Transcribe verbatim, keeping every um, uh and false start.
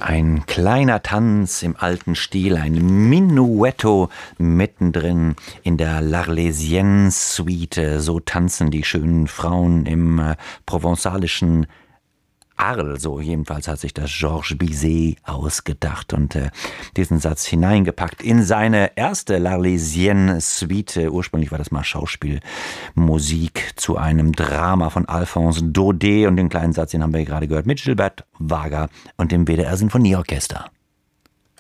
Ein kleiner Tanz im alten Stil, ein Minuetto mittendrin in der L'Arlésienne-Suite. So tanzen die schönen Frauen im äh, provenzalischen Arles, so jedenfalls hat sich das Georges Bizet ausgedacht und äh, diesen Satz hineingepackt in seine erste L'Arlésienne-Suite. Ursprünglich war das mal Schauspielmusik zu einem Drama von Alphonse Daudet und den kleinen Satz, den haben wir gerade gehört, mit Gilbert Wager und dem W D R Sinfonieorchester.